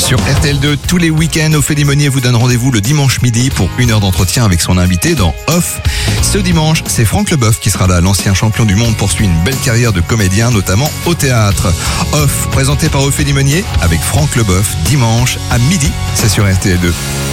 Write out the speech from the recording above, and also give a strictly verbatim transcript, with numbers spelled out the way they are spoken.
Sur R T L deux, tous les week-ends, Ophélie Meunier vous donne rendez-vous le dimanche midi pour une heure d'entretien avec son invité dans Off. Ce dimanche, c'est Franck Leboeuf qui sera là. L'ancien champion du monde poursuit une belle carrière de comédien, notamment au théâtre. Off, présenté par Ophélie Meunier avec Franck Leboeuf, dimanche à midi, c'est sur R T L deux.